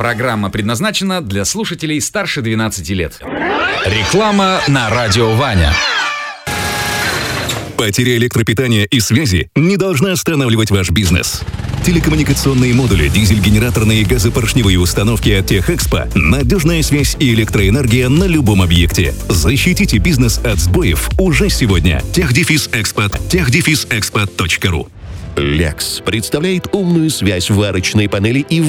Программа предназначена для слушателей старше 12 лет. Реклама на радио Ваня. Потеря электропитания и связи не должна останавливать ваш бизнес. Телекоммуникационные модули, дизель-генераторные и газопоршневые установки от Техэкспо – надежная связь и электроэнергия на любом объекте. Защитите бизнес от сбоев уже сегодня. Техдефис-экспот.ру. Lex представляет умную связь варочной панели и